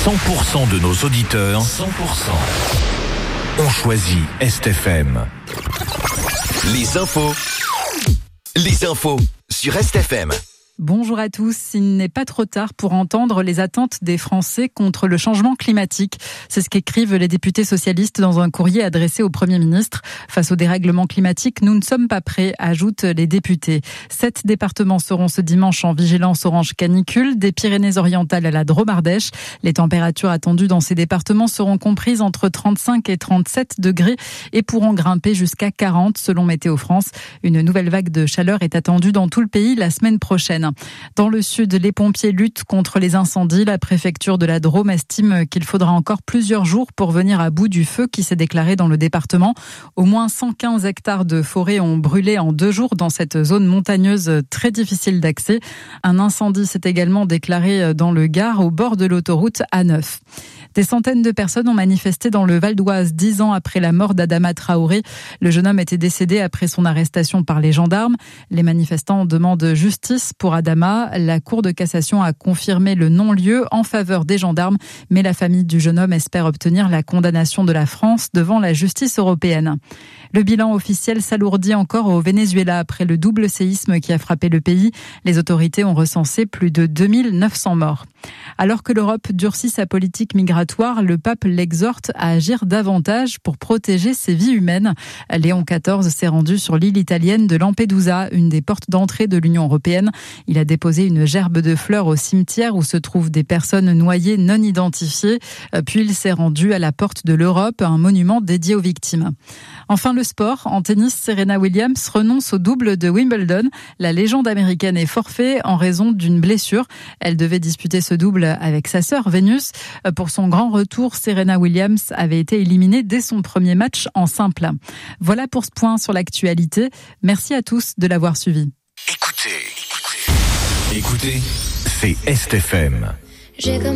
100% de nos auditeurs, 100% ont choisi Est-FM. Les infos sur Est-FM. Bonjour à tous. Il n'est pas trop tard pour entendre les attentes des Français contre le changement climatique. C'est ce qu'écrivent les députés socialistes dans un courrier adressé au Premier ministre. Face au dérèglement climatique, nous ne sommes pas prêts, ajoutent les députés. 7 départements seront ce dimanche en vigilance orange canicule, des Pyrénées-Orientales à la Drôme-Ardèche. Les températures attendues dans ces départements seront comprises entre 35 et 37 degrés et pourront grimper jusqu'à 40 selon Météo France. Une nouvelle vague de chaleur est attendue dans tout le pays la semaine prochaine. Dans le sud, les pompiers luttent contre les incendies. La préfecture de la Drôme estime qu'il faudra encore plusieurs jours pour venir à bout du feu qui s'est déclaré dans le département. Au moins 115 hectares de forêt ont brûlé en 2 jours dans cette zone montagneuse très difficile d'accès. Un incendie s'est également déclaré dans le Gard au bord de l'autoroute A9. Des centaines de personnes ont manifesté dans le Val d'Oise 10 ans après la mort d'Adama Traoré. Le jeune homme était décédé après son arrestation par les gendarmes. Les manifestants demandent justice pour Adama. La Cour de cassation a confirmé le non-lieu en faveur des gendarmes, mais la famille du jeune homme espère obtenir la condamnation de la France devant la justice européenne. Le bilan officiel s'alourdit encore au Venezuela après le double séisme qui a frappé le pays. Les autorités ont recensé plus de 2900 morts. Alors que l'Europe durcit sa politique migratoire, le pape l'exhorte à agir davantage pour protéger ses vies humaines. Léon XIV s'est rendu sur l'île italienne de Lampedusa, une des portes d'entrée de l'Union européenne. Il a déposé une gerbe de fleurs au cimetière où se trouvent des personnes noyées non identifiées. Puis il s'est rendu à la porte de l'Europe, un monument dédié aux victimes. Enfin, le sport. En tennis, Serena Williams renonce au double de Wimbledon. La légende américaine est forfait en raison d'une blessure. Elle devait disputer ce double avec sa sœur Vénus. Pour son grand retour, Serena Williams avait été éliminée dès son premier match en simple. Voilà pour ce point sur l'actualité. Merci à tous de l'avoir suivi. Écoutez, c'est Est-FM.